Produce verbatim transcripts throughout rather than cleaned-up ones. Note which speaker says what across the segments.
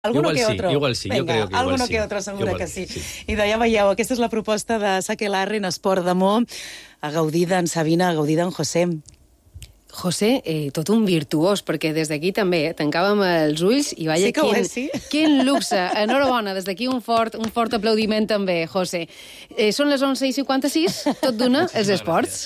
Speaker 1: Alguno
Speaker 2: igual
Speaker 1: que
Speaker 2: sí,
Speaker 1: otro.
Speaker 2: igual sí,
Speaker 1: Venga,
Speaker 2: yo creo que
Speaker 1: alguno
Speaker 2: igual sí.
Speaker 1: que otro, seguro
Speaker 2: igual,
Speaker 1: que sí.
Speaker 2: sí.
Speaker 1: I de ja veieu, aquesta és la proposta de Saque Larry en Esport d'Amor, a gaudir d'en Sabina, a gaudir d'en José.
Speaker 3: José, eh, tot un virtuós, perquè des d'aquí també eh, tancàvem els ulls i vaja,
Speaker 1: Sí que ho
Speaker 3: quin,
Speaker 1: és, sí.
Speaker 3: quin luxe. Enhorabona, des d'aquí un fort, un fort aplaudiment també, José. Eh, són les onze i cinquanta-sis, tot d'una, els esports.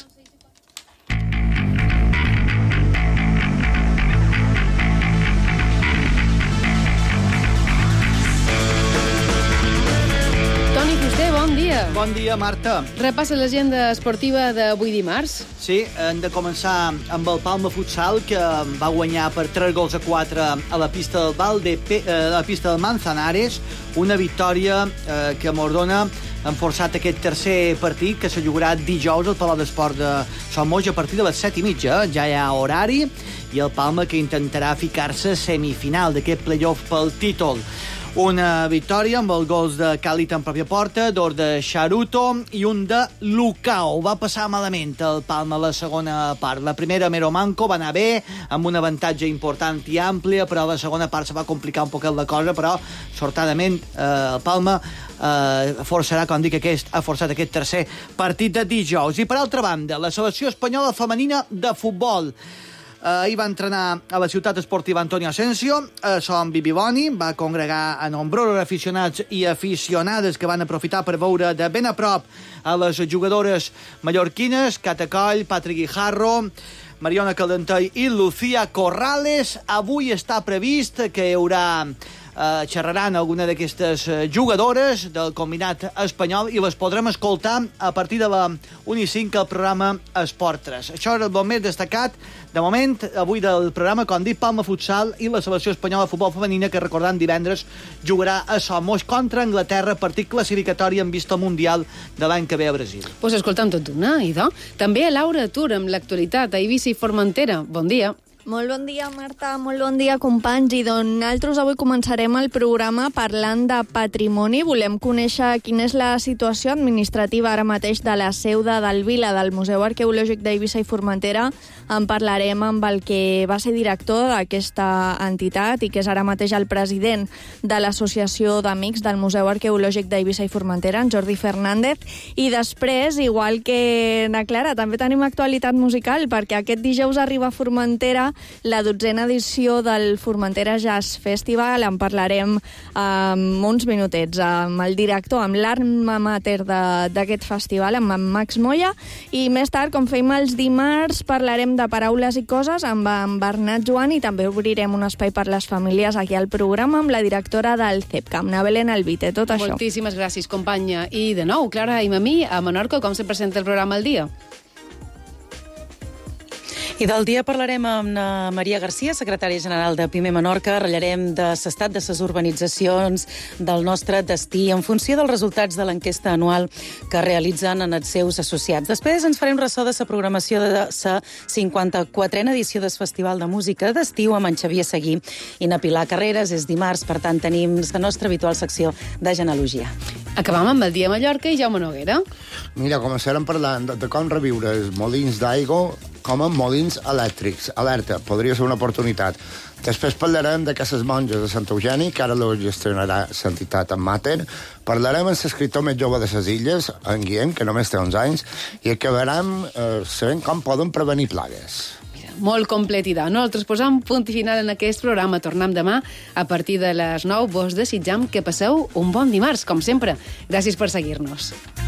Speaker 3: Toni Fuster, bon dia.
Speaker 4: Bon dia, Marta.
Speaker 3: Repassa l'agenda esportiva d'avui dimarts.
Speaker 4: Sí, hem de començar amb el Palma Futsal, que va guanyar per tres gols a quatre a la pista del Val de Pe eh, a la pista del Manzanares, una victòria eh, que Mordona han forçat aquest tercer partit, que se jugarà dijous al Palau d'Esport de Somos a partir de les set i mitja. Ja hi ha horari, i el Palma que intentarà ficar-se a semifinal d'aquest playoff pel títol. Una victòria amb els gols de Càlit en pròpia porta, dos de Charuto i un de Lucao. Va passar malament el Palma a la segona part. La primera, Mero Manco, va anar bé, amb un avantatge important i àmplia, però a la segona part se va complicar un poquet la cosa, però, sortadament, eh, el Palma eh, forçarà, com dic, aquest, ha forçat aquest tercer partit de dijous. I, per altra banda, la selecció espanyola femenina de futbol. Ahir va entrenar a la ciutat esportiva Antonio Asensio, a Son Bibiboni, va congregar a nombrosos aficionats i aficionades que van aprofitar per veure de ben a prop a les jugadores mallorquines, Cata Coll, Patri Guijarro, Mariona Caldentell i Lucía Corrales. Avui està previst que hi haurà Uh, xerraran alguna d'aquestes uh, jugadores del combinat espanyol i les podrem escoltar a partir de la una i cinc al programa Esport tres. Això és el més destacat de moment avui del programa, com dit, Palma Futsal i la selecció espanyola de futbol femenina, que, recordant, divendres jugarà a Somos contra Anglaterra, partit classificatori en vista al Mundial de l'any que ve a Brasil.
Speaker 3: Doncs pues escolta'm tot d'una, idò. També a Laura Tur, amb l'actualitat a Eivissa i Formentera. Bon dia.
Speaker 5: Molt bon dia, Marta, molt bon dia, companys. I doncs nosaltres avui començarem el programa parlant de patrimoni. Volem conèixer quina és la situació administrativa ara mateix de la seu de Delvila, del Museu Arqueològic d'Eivissa i Formentera. En parlarem amb el que va ser director d'aquesta entitat i que és ara mateix el president de l'Associació d'Amics del Museu Arqueològic d'Eivissa i Formentera, en Jordi Fernández. I després, igual que na Clara, també tenim actualitat musical, perquè aquest dijous arriba a Formentera la dotzena edició del Formentera Jazz Festival. En parlarem um, uns minutets amb el director, amb l'alma mater d'aquest festival, amb en Max Moya, i més tard, com fem els dimarts, parlarem de paraules i coses amb en Bernat Joan, i també obrirem un espai per les famílies aquí al programa amb la directora del CEPCAM, na Belén Albite, tot això.
Speaker 3: Moltíssimes gràcies, companya. I de nou, Clara i Mamí, a Menorca, com se presenta el programa al dia?
Speaker 1: I del dia parlarem amb Maria Garcia, secretària general de Pime Menorca. Ratllarem de l'estat de les urbanitzacions del nostre destí en funció dels resultats de l'enquesta anual que realitzen en els seus associats. Després ens farem ressò de la programació de la cinquanta-quatrena edició del Festival de Música d'Estiu amb en Xavier Seguí i na Pilar Carreras. És dimarts, per tant, tenim la nostra habitual secció de genealogia.
Speaker 3: Acabam amb el dia a Mallorca i Jaume Noguera.
Speaker 6: Mira, començarem parlant de, de com reviure els molins d'aigua com a molins elèctrics. Alerta, podria ser una oportunitat. Després parlarem de Cases Monges de Sant Eugeni, que ara lo gestionarà l'entitat en Mater. Parlarem amb l'escriptor més jove de les illes, en Guillem, que només té onze anys, i acabarem eh, sabent com poden prevenir plagues.
Speaker 3: Molt complet, idò. Nosaltres posam punt i final en aquest programa. Tornem demà a partir de les nou. Vos desitjam que passeu un bon dimarts, com sempre. Gràcies per seguir-nos.